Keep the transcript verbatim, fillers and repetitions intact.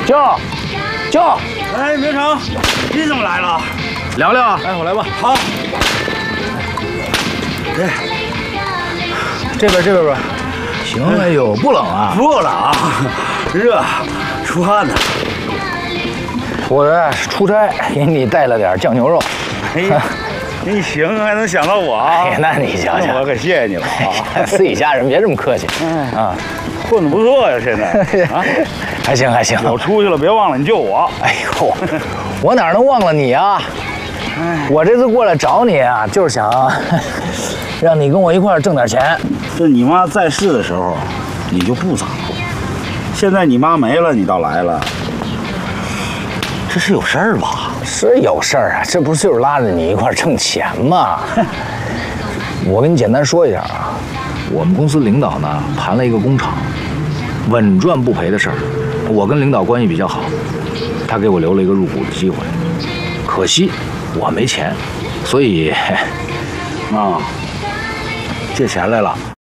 舅，舅， 哎，明成，你怎么来了？ 聊聊，来，我来吧。 好。对， 这边这边吧。行，哎呦，不冷啊？ 不冷啊，热，出汗呢。 我出差给你带了点酱牛肉。 哎呀，你行，还能想到我啊？ 哎，那你想想， 我可谢谢你了啊！ 私底下人别这么客气。 嗯啊， 混得不错呀，现在啊， 还行还行。 我出去了，别忘了你救我。 哎呦，我哪能忘了你啊？我这次过来找你啊，就是想让你跟我一块儿挣点钱。 这你妈在世的时候，你就不咋了。现在你妈没了，你倒来了，这是有事儿吧？ 是有事儿啊，这不就是拉着你一块儿挣钱吗？我跟你简单说一下啊，我们公司领导呢盘了一个工厂，稳赚不赔的事儿。我跟领导关系比较好，他给我留了一个入股的机会。可惜我没钱，所以啊，借钱来了。